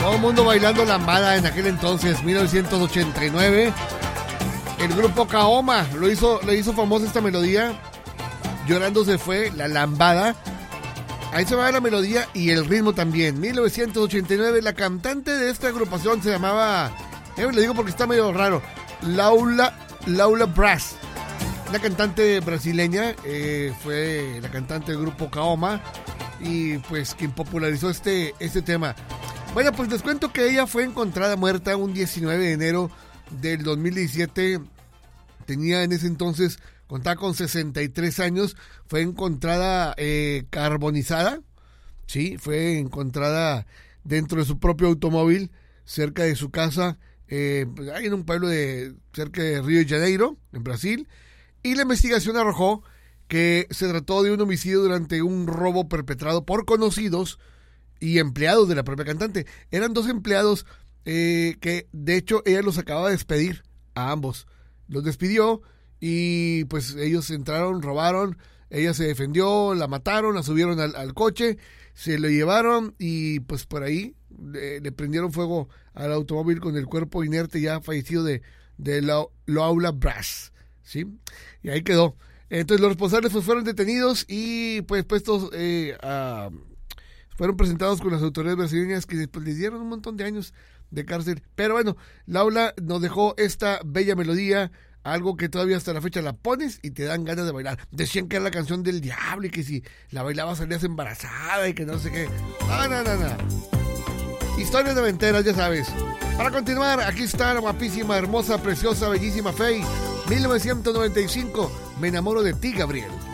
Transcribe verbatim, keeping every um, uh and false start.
Todo el mundo bailando lambada en aquel entonces, mil novecientos ochenta y nueve. El grupo Kaoma lo hizo, le hizo famosa esta melodía. Llorando se fue, la lambada. Ahí se va la melodía y el ritmo también. mil novecientos ochenta y nueve, la cantante de esta agrupación se llamaba, eh, le digo porque está medio raro, Laura, Laura Brás. La cantante brasileña, eh, fue la cantante del grupo Kaoma y pues quien popularizó este, este tema. Bueno, pues les cuento que ella fue encontrada muerta un diecinueve de enero del dos mil diecisiete. Tenía en ese entonces, contaba con sesenta y tres años. Fue encontrada eh, carbonizada. Sí, fue encontrada dentro de su propio automóvil, cerca de su casa, eh, ahí en un pueblo de cerca de Río de Janeiro, en Brasil. Y la investigación arrojó que se trató de un homicidio durante un robo perpetrado por conocidos y empleados de la propia cantante. Eran dos empleados eh, que de hecho ella los acababa de despedir a ambos. Los despidió y pues ellos entraron, robaron, ella se defendió, la mataron, la subieron al, al coche, se lo llevaron y pues por ahí le, le prendieron fuego al automóvil con el cuerpo inerte ya fallecido de, de la, Laura Brás, ¿sí? Y ahí quedó. Entonces los responsables pues fueron detenidos y pues puestos eh, a... fueron presentados con las autoridades brasileñas que después les dieron un montón de años de cárcel. Pero bueno, Laura nos dejó esta bella melodía, algo que todavía hasta la fecha la pones y te dan ganas de bailar. Decían que era la canción del diablo y que si la bailabas salías embarazada y que no sé qué. No, no, no, no. Historias de noventeras, ya sabes. Para continuar, aquí está la guapísima, hermosa, preciosa, bellísima Faye. mil novecientos noventa y cinco, Me enamoro de ti, Gabriel.